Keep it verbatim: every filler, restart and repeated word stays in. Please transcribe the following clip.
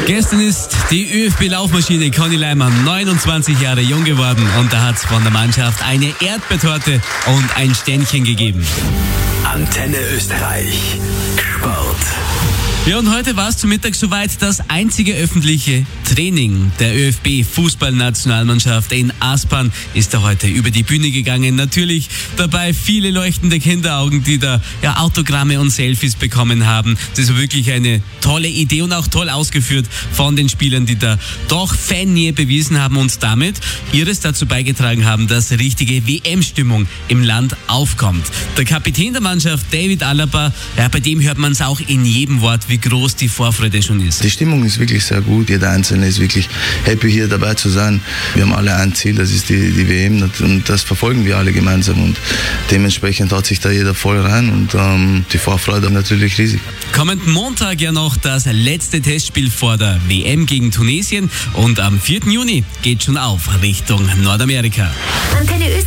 Gestern ist die ÖFB-Laufmaschine Conny Leimann neunundzwanzig Jahre jung geworden und da hat es von der Mannschaft eine Erdbeertorte und ein Sternchen gegeben. Antenne Österreich. Sport. Ja, und heute war es zum Mittag soweit. Das einzige öffentliche Training der ÖFB-Fußballnationalmannschaft in Aspern ist da heute über die Bühne gegangen. Natürlich dabei viele leuchtende Kinderaugen, die da ja Autogramme und Selfies bekommen haben. Das war wirklich eine tolle Idee und auch toll ausgeführt von den Spielern, die da doch Fannähe bewiesen haben und damit ihres dazu beigetragen haben, dass richtige W M-Stimmung im Land aufkommt. Der Kapitän der Mannschaft, David Alaba, ja, bei dem hört man es auch in jedem Wort, wie groß die Vorfreude schon ist. Die Stimmung ist wirklich sehr gut. Jeder Einzelne ist wirklich happy, hier dabei zu sein. Wir haben alle ein Ziel, das ist die, die W M und das verfolgen wir alle gemeinsam und dementsprechend haut sich da jeder voll rein und ähm, die Vorfreude natürlich riesig. Kommenden Montag ja noch das letzte Testspiel vor der W M gegen Tunesien und am vierten Juni geht schon auf Richtung Nordamerika. Antenne